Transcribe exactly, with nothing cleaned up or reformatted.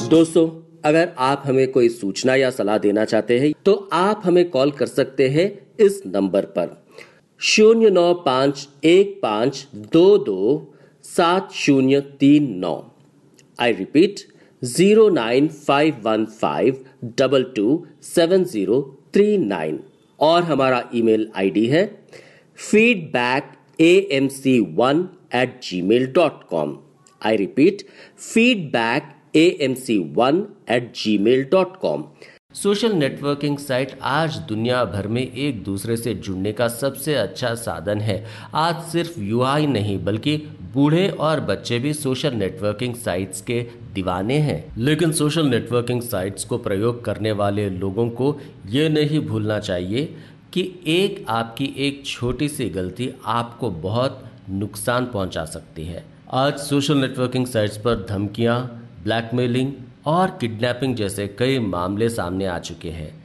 दोस्तों, अगर आप हमें कोई सूचना या सलाह देना चाहते हैं तो आप हमें कॉल कर सकते हैं इस नंबर पर शून्य नौ पाँच एक पाँच दो दो सात शून्य तीन नौ। I repeat zero nine five one five double two seven zero three nine. और हमारा ईमेल आईडी है feedback A M C one eight ji mail dot com. I repeat feedback A M C one eight ji mail dot com. Social networking site आज दुनिया भर में एक दूसरे से जुड़ने का सबसे अच्छा साधन है। आज सिर्फ युवा ही नहीं बल्कि बूढ़े और बच्चे भी सोशल नेटवर्किंग साइट्स के दीवाने हैं। लेकिन सोशल नेटवर्किंग साइट्स को प्रयोग करने वाले लोगों को ये नहीं भूलना चाहिए कि एक आपकी एक छोटी सी गलती आपको बहुत नुकसान पहुंचा सकती है। आज सोशल नेटवर्किंग साइट्स पर धमकियां, ब्लैकमेलिंग और किडनैपिंग जैसे कई मामले सामने आ चुके हैं।